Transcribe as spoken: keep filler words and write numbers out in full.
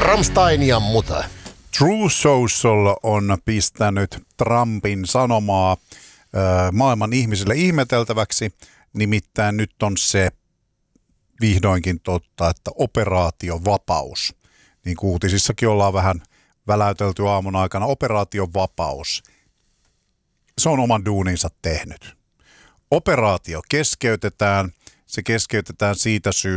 Rammstein ja muta. True Social on pistänyt Trumpin sanomaa ö, maailman ihmisille ihmeteltäväksi. Nimittäin nyt on se vihdoinkin totta, että operaatiovapaus. Niin kuin uutisissakin ollaan vähän väläytelty aamun aikana. Operaatiovapaus. Se on oman duuninsa tehnyt. Operaatio keskeytetään. Se keskeytetään siitä syystä.